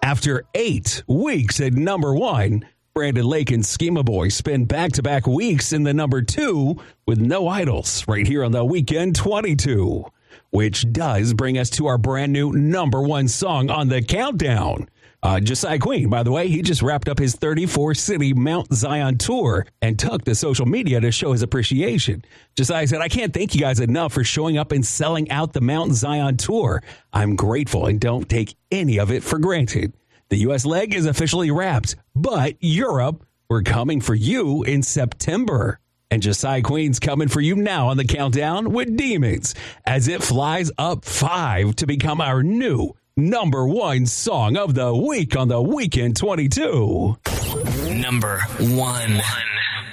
After 8 weeks at number 1, Brandon Lake and Schema Boy spend back-to-back weeks in the number 2 with No Idols right here on the Weekend 22, which does bring us to our brand new number 1 song on the countdown. Josiah Queen, by the way, he just wrapped up his 34-city Mount Zion tour and took to social media to show his appreciation. Josiah said, I can't thank you guys enough for showing up and selling out the Mount Zion tour. I'm grateful and don't take any of it for granted. The U.S. leg is officially wrapped, but Europe, we're coming for you in September. And Josiah Queen's coming for you now on the countdown with Demons as it flies up 5 to become our new number 1 song of the week on the Weekend 22. Number 1.